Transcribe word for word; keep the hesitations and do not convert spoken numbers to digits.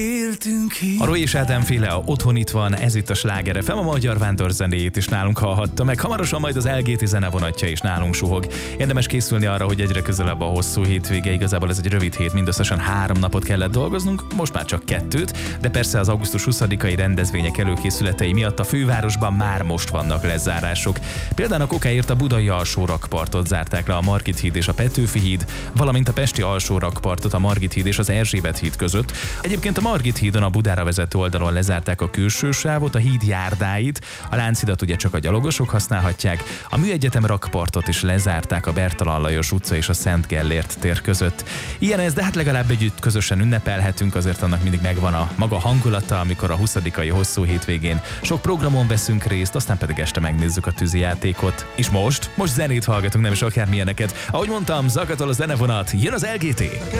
A Roy és Ádám féle a Otthon itt van, ez itt a Sláger ef em, a magyar vándorzenéjét is nálunk hallhatta meg. Hamarosan majd az el gé té zenevonatja is nálunk suhog. Érdemes készülni arra, hogy egyre közelebb a hosszú hétvége, igazából ez egy rövid hét, mindösszesen három napot kellett dolgoznunk, most már csak kettőt, de persze az augusztus huszadikai rendezvények előkészületei miatt a fővárosban már most vannak lezárások. Például a Kokáért a budai alsó rakpartot zárták le a Margit híd és a Petőfi híd, valamint a pesti alsó rakpartot a Margit híd és az Erzsébet híd között. Egyébként a Margit hídon a Budára vezető oldalon lezárták a külső sávot, a híd járdáit, a Lánchidat ugye csak a gyalogosok használhatják, a Műegyetem rakpartot is lezárták a Bertalan Lajos utca és a Szent Gellért tér között. Ilyen ez, de hát legalább együtt közösen ünnepelhetünk, azért annak mindig megvan a maga hangulata, amikor a huszadikai hosszú hétvégén sok programon veszünk részt, aztán pedig este megnézzük a tűzijátékot. És most, most zenét hallgatunk, nem is akármilyeneket. Ahogy mondtam, zakatol a zenevonat, jön az el gé té.